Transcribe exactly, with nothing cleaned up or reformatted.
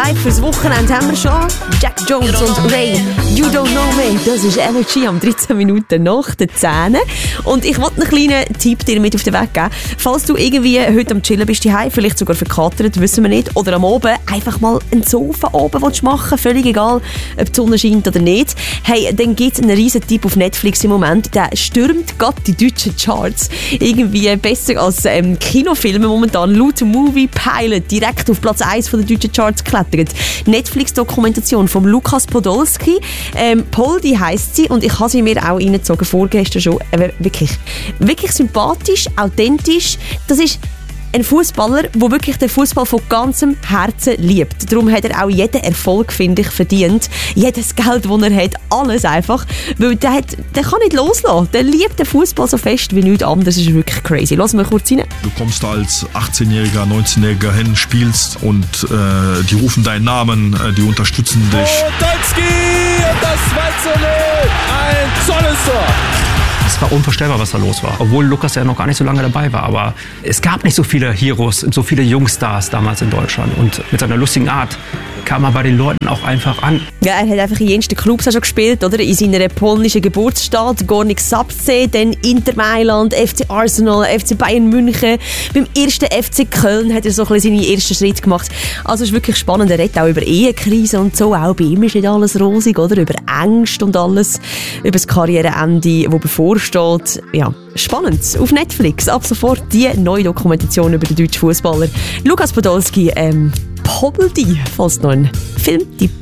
Hype fürs Wochenende haben wir schon. Jack Jones und Ray, You Don't Know Me. Das ist Energy am dreizehn Minuten nach der zehn. Und ich wollte einen kleinen Tipp dir mit auf den Weg geben. Falls du irgendwie heute am Chillen bist, daheim, vielleicht sogar verkatert, wissen wir nicht, oder am Abend einfach mal einen Sofa oben willst machen, völlig egal, ob die Sonne scheint oder nicht. Hey, dann gibt es einen riesen Tipp auf Netflix im Moment. Der stürmt gerade die deutschen Charts. Irgendwie besser als ähm, Kinofilme momentan. Laut Movie Pilot direkt auf Platz eins von der deutschen Charts geklettert. Netflix-Dokumentation von Lukas Podolski. Ähm, Poldi heisst sie und ich habe sie mir auch reingezogen, vorgestern schon. Äh, wirklich, wirklich sympathisch, authentisch. Das ist ein Fußballer, der wirklich den Fußball von ganzem Herzen liebt. Darum hat er auch jeden Erfolg, finde ich, verdient. Jedes Geld, das er hat, alles einfach. Weil der, hat, der kann nicht loslassen. Der liebt den Fußball so fest wie nichts anderes. Das ist wirklich crazy. Lass mal kurz rein. Du kommst da als achtzehnjähriger, neunzehnjähriger hin, spielst und äh, die rufen deinen Namen, äh, die unterstützen dich. Podolski und das zwei zu null. Ein tolles Tor. Es war unvorstellbar, was da los war. Obwohl Lukas ja noch gar nicht so lange dabei war. Aber es gab nicht so viele Heroes, so viele Jungstars damals in Deutschland. Und mit seiner lustigen Art kam er bei den Leuten auch einfach an. Ja, er hat einfach in jensten Clubs schon gespielt, oder? In seiner polnischen Geburtsstadt, Górnik Zabrze, dann Inter Mailand, F C Arsenal, F C Bayern München. Beim ersten F C Köln hat er so ein bisschen seine ersten Schritte gemacht. Also es ist wirklich spannend. Er redet auch über Ehekrise und so. Auch bei ihm ist nicht alles rosig, oder? Über Ängste und alles. Über das Karriereende, das bevorsteht. Ja, spannend. Auf Netflix ab sofort die neue Dokumentation über den deutschen Fußballer Lukas Podolski. Ähm, Poldi, falls noch ein Filmtipp.